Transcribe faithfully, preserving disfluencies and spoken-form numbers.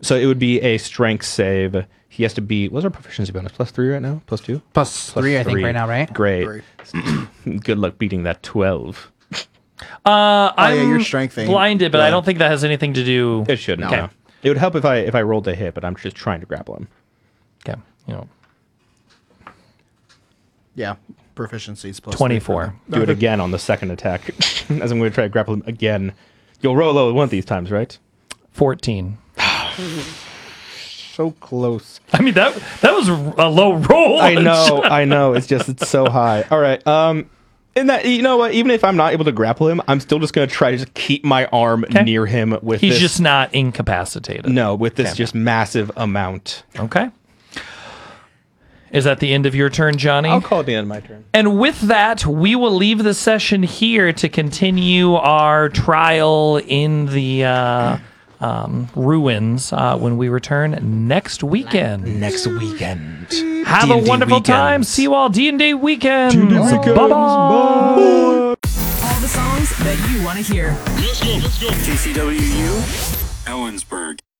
So it would be a strength save. He has to be. What's our proficiency bonus? Plus three right now? Plus two? Plus, Plus three, I think, three. right now, right? Great. Three. Good luck beating that twelve. Uh, I'm yeah, your strength thing. blinded, but Yeah. I don't think that has anything to do. It shouldn't. Okay. No. It would help if I if I rolled a hit, but I'm just trying to grapple him. Okay, you know, Yeah, proficiency's plus twenty-four. Do it again on the second attack, as I'm going to try to grapple him again. You'll roll low one of these times, right? fourteen. So close. I mean that that was a low roll. I know, I know. It's just it's so high. All right. Um, and that you know what? Even if I'm not able to grapple him, I'm still just going to try to just keep my arm Okay. near him with. He's this, just not incapacitated. no with this Okay. just massive amount. Okay. Is that the end of your turn, Johnny? I'll call it the end of my turn. And with that, we will leave the session here to continue our trial in the uh, um, ruins uh, when we return next weekend. Next weekend. Have D and a D wonderful time. weekends. See you all D and D weekend. weekends. Bye-bye. Bye. All the songs that you want to hear. Let's go, let's go. K C W U, Ellensburg.